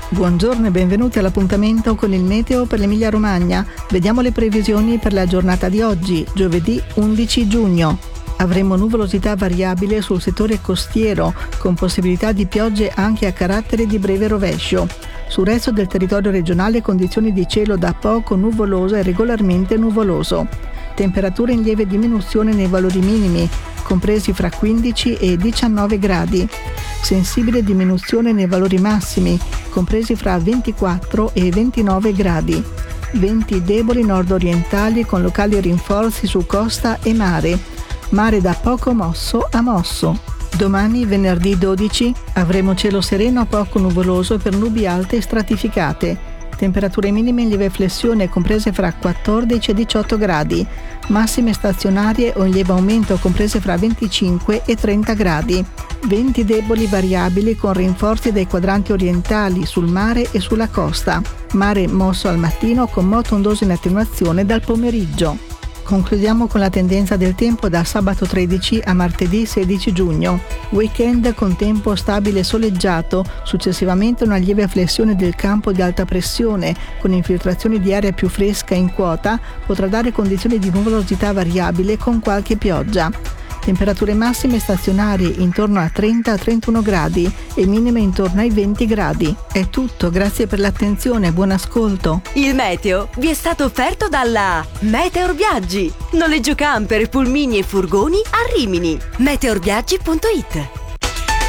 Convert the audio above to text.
Buongiorno e benvenuti all'appuntamento con il meteo per l'Emilia Romagna. Vediamo le previsioni per la giornata di oggi, giovedì 11 giugno. Avremo nuvolosità variabile sul settore costiero, con possibilità di piogge anche a carattere di breve rovescio. Sul resto del territorio regionale condizioni di cielo da poco nuvoloso e regolarmente nuvoloso. Temperature in lieve diminuzione nei valori minimi, compresi fra 15 e 19 gradi. Sensibile diminuzione nei valori massimi, compresi fra 24 e 29 gradi. Venti deboli nord-orientali con locali rinforzi su costa e mare. Mare da poco mosso a mosso. Domani, venerdì 12, avremo cielo sereno a poco nuvoloso per nubi alte e stratificate. Temperature minime in lieve flessione comprese fra 14 e 18 gradi. Massime stazionarie o in lieve aumento comprese fra 25 e 30 gradi. Venti deboli variabili con rinforzi dai quadranti orientali sul mare e sulla costa. Mare mosso al mattino con moto ondoso in attenuazione dal pomeriggio. Concludiamo con la tendenza del tempo da sabato 13 a martedì 16 giugno. Weekend con tempo stabile e soleggiato, successivamente una lieve flessione del campo di alta pressione con infiltrazioni di aria più fresca in quota potrà dare condizioni di nuvolosità variabile con qualche pioggia. Temperature massime stazionarie intorno a 30-31 gradi e minime intorno ai 20 gradi. È tutto, grazie per l'attenzione, buon ascolto. Il meteo vi è stato offerto dalla Meteor Viaggi. Noleggio camper, pulmini e furgoni a Rimini. meteorviaggi.it